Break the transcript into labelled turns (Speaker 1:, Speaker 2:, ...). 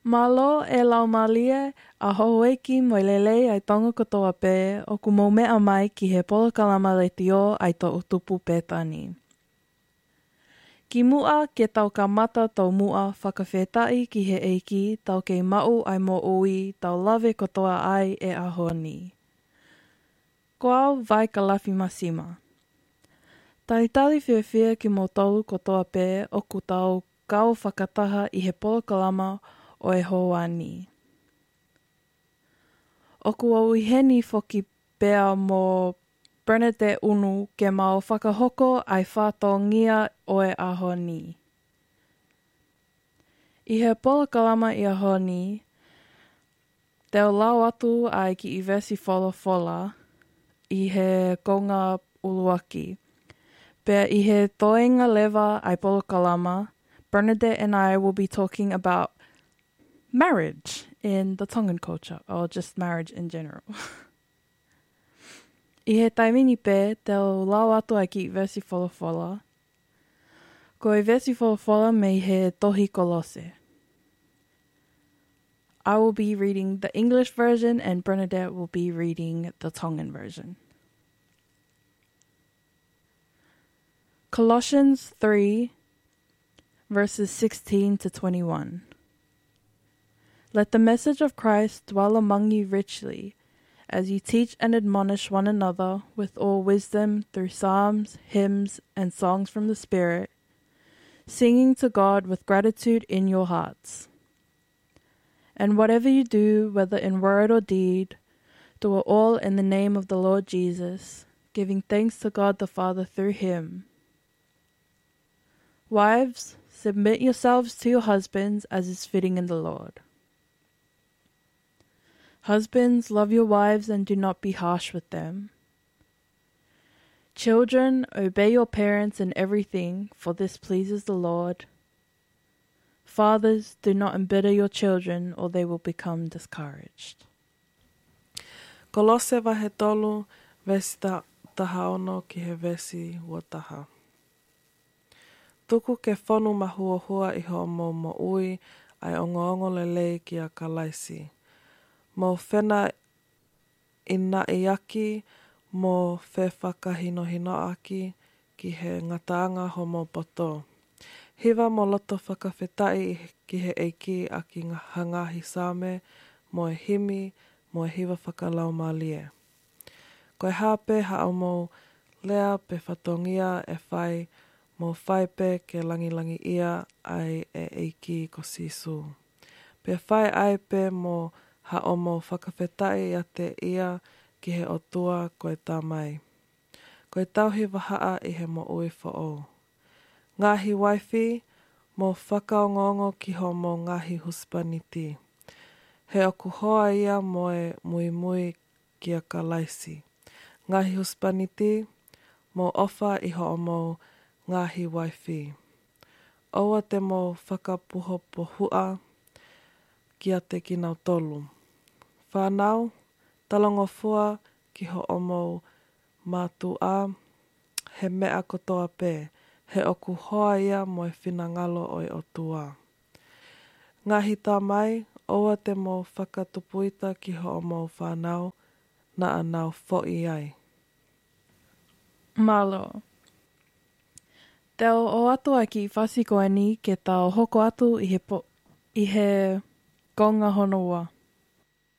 Speaker 1: Malo e lau malie a hohoeki mo lelei ai tonga katoa pē o ku mau mea mai ki he polokalama le tio ai tō utupu pētani. Ki mua ke tau ka mata tau mua whakawhetai ki he eiki tau kei mau ai mo ui tau lawe katoa ai e ahoa ni. Ko au vai ka lafi masima. Talitali whiawhia ki mo tolu katoa pē o ku tau kau whakataha i he polokalama o e hoa ni. O ku au heni foki pea mo Bernadette unu ke mau whakahoko ai whātongia o e aho ni. I he polokalama i aho ni, teo lau atu ai ki I versi fola i he konga uluaki. Pea I he toenga lewa ai polokalama, Bernadette and I will be talking about marriage in the Tongan culture, or just marriage in general. I he taimini pē, teo lau atu ai ki versi fola, ko I versi fola me he tohi kolose. I will be reading the English version and Bernadette will be reading the Tongan version. Colossians 3, verses 16 to 21. Let the message of Christ dwell among you richly, as you teach and admonish one another with all wisdom through psalms, hymns, and songs from the Spirit, singing to God with gratitude in your hearts. And whatever you do, whether in word or deed, do it all in the name of the Lord Jesus, giving thanks to God the Father through him. Wives, submit yourselves to your husbands as is fitting in the Lord. Husbands, love your wives and do not be harsh with them. Children, obey your parents in everything, for this pleases the Lord. Fathers, do not embitter your children, or they will become discouraged.
Speaker 2: Kolose wahe tolu, vesi taha ono ki he vesi ua taha. Tuku ke whonu mahuahua I ho mo ui ai ongo lelei ki a kalaisi. Mo whena ina iaki, mo whe whakahinohino aki ki he ngataanga homo poto. Hiwa mo loto whakawhetai ki he eiki a ki hangahi same, mo e himi, mo e hiwa whakalau malie. Koe hape hao mo lea pe whatongia e whai, mo whai pe ke langilangi ia ai e eiki ko sisu. Pe whai ai pe mo hao mo whakawhetai a te ia ki he otua koe tamai. Koe tauhi wahaa I he mo ui whao. Ngahi waifi, mo whakaongongo ki ho mo ngahi huspaniti. He oku hoa ia mo e mui ki a kalaisi. Ngahi huspaniti, mo ofa I ho mo ngahi waifi. Oua te mo whakapuho pohua ki a te kinau tolu. Whanau, talongofua ki ho omo mātua, he mea kotoa pē, he oku hoa ia mo e whinangalo o e otua. Ngahi tā mai, oua te mo whakatupuita ki ho omo whanau, na anau fo'i ai.
Speaker 1: Malo. Teo o atu ai ki whasi koe ni ke tau hoko atu I he konga honua.